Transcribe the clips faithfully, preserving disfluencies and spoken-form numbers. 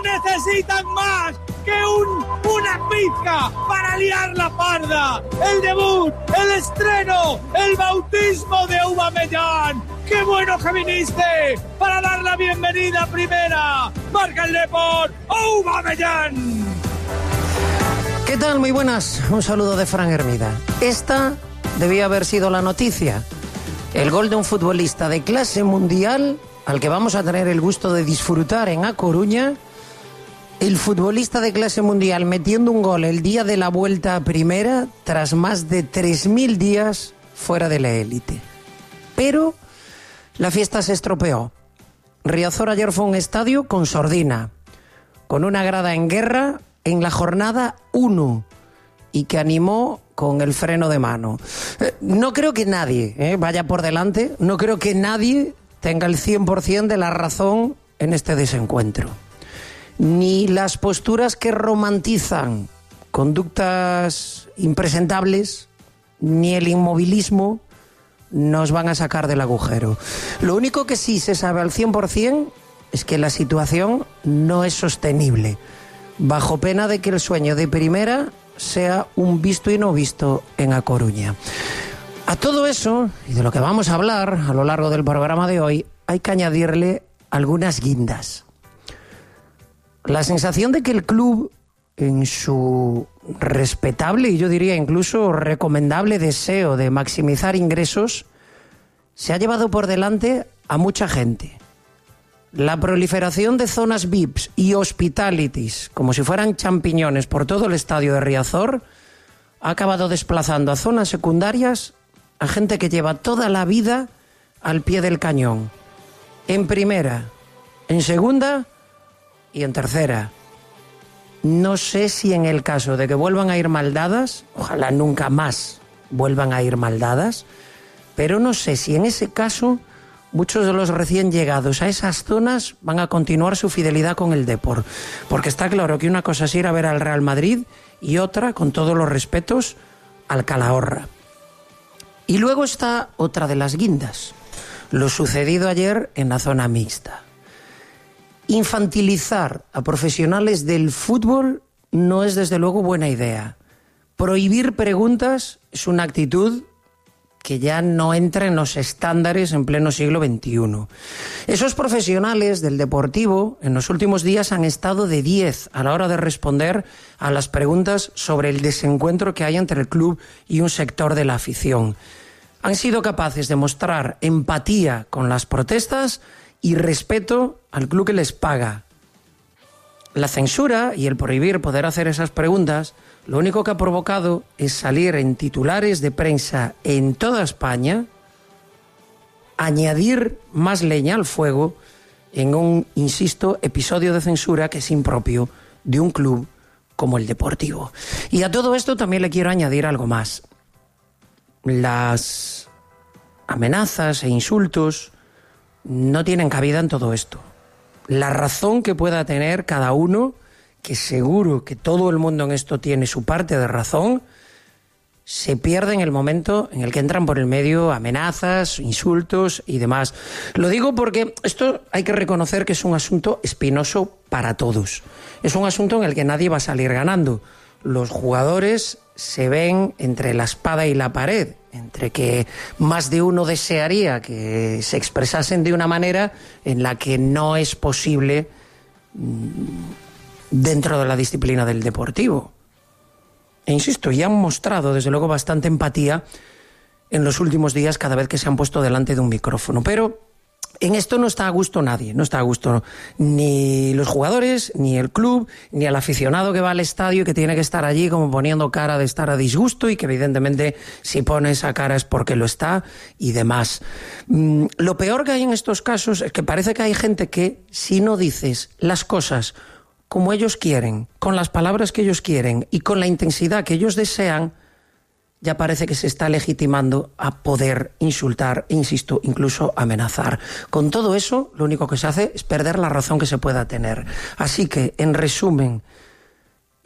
necesitan más que un, una pizca para liar la parda. El debut, el estreno, el bautismo de Aubameyang. ¡Qué bueno que viniste para dar la bienvenida a primera! ¡Marca el Depor, Aubameyang! ¿Qué tal? Muy buenas. Un saludo de Fran Hermida. Esta debía haber sido la noticia. El gol de un futbolista de clase mundial al que vamos a tener el gusto de disfrutar en A Coruña. El futbolista de clase mundial metiendo un gol el día de la vuelta a primera tras más de tres mil días fuera de la élite. Pero la fiesta se estropeó. Riazor ayer fue un estadio con sordina, con una grada en guerra en la jornada uno y que animó con el freno de mano. Eh, no creo que nadie eh, vaya por delante, no creo que nadie tenga el cien por ciento de la razón en este desencuentro. Ni las posturas que romantizan conductas impresentables, ni el inmovilismo nos van a sacar del agujero. Lo único que sí se sabe al cien por ciento es que la situación no es sostenible, bajo pena de que el sueño de primera sea un visto y no visto en A Coruña. A todo eso, y de lo que vamos a hablar a lo largo del programa de hoy, hay que añadirle algunas guindas. La sensación de que el club, en su respetable y yo diría incluso recomendable deseo de maximizar ingresos, se ha llevado por delante a mucha gente. La proliferación de zonas V I Ps y hospitalities, como si fueran champiñones por todo el estadio de Riazor, ha acabado desplazando a zonas secundarias a gente que lleva toda la vida al pie del cañón. En primera, en segunda y en tercera. No sé si en el caso de que vuelvan a ir mal dadas, ojalá nunca más vuelvan a ir mal dadas, pero no sé si en ese caso muchos de los recién llegados a esas zonas van a continuar su fidelidad con el Depor, porque está claro que una cosa es ir a ver al Real Madrid y otra, con todos los respetos, al Calahorra. Y luego está otra de las guindas, lo sucedido ayer en la zona mixta. Infantilizar a profesionales del fútbol no es desde luego buena idea. Prohibir preguntas es una actitud que ya no entra en los estándares en pleno siglo veintiuno. Esos profesionales del deportivo en los últimos días han estado de diez a la hora de responder a las preguntas sobre el desencuentro que hay entre el club y un sector de la afición. Han sido capaces de mostrar empatía con las protestas y respeto al club que les paga. La censura y el prohibir poder hacer esas preguntas lo único que ha provocado es salir en titulares de prensa en toda España, añadir más leña al fuego en un, insisto, episodio de censura que es impropio de un club como el Deportivo. Y a todo esto también le quiero añadir algo más. Las amenazas e insultos no tienen cabida en todo esto. La razón que pueda tener cada uno, que seguro que todo el mundo en esto tiene su parte de razón, se pierde en el momento en el que entran por el medio amenazas, insultos y demás. Lo digo porque esto hay que reconocer que es un asunto espinoso para todos. Es un asunto en el que nadie va a salir ganando. Los jugadores se ven entre la espada y la pared, entre que más de uno desearía que se expresasen de una manera en la que no es posible dentro de la disciplina del deportivo. E insisto, ya han mostrado desde luego bastante empatía en los últimos días cada vez que se han puesto delante de un micrófono, pero en esto no está a gusto nadie, no está a gusto ni los jugadores, ni el club, ni el aficionado que va al estadio y que tiene que estar allí como poniendo cara de estar a disgusto y que evidentemente si pone esa cara es porque lo está y demás. Mm, lo peor que hay en estos casos es que parece que hay gente que si no dices las cosas como ellos quieren, con las palabras que ellos quieren y con la intensidad que ellos desean, ya parece que se está legitimando a poder insultar, insisto, incluso amenazar. Con todo eso, lo único que se hace es perder la razón que se pueda tener. Así que, en resumen,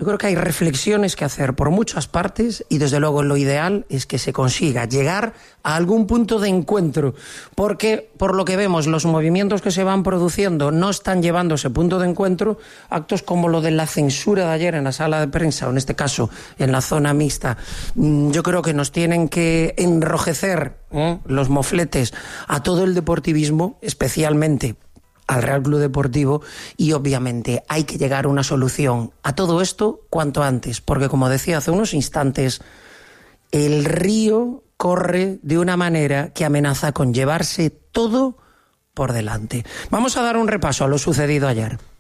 Yo creo que hay reflexiones que hacer por muchas partes y desde luego lo ideal es que se consiga llegar a algún punto de encuentro, porque por lo que vemos los movimientos que se van produciendo no están llevando a ese punto de encuentro. Actos como lo de la censura de ayer en la sala de prensa, o en este caso en la zona mixta, yo creo que nos tienen que enrojecer ¿eh? los mofletes a todo el deportivismo, especialmente al Real Club Deportivo, y obviamente hay que llegar a una solución a todo esto cuanto antes, porque como decía hace unos instantes, el río corre de una manera que amenaza con llevarse todo por delante. Vamos a dar un repaso a lo sucedido ayer.